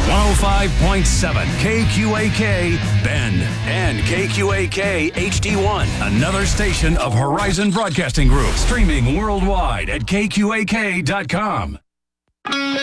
105.7 KQAK Bend and KQAK HD1, another station of Horizon Broadcasting Group, streaming worldwide at kqak.com.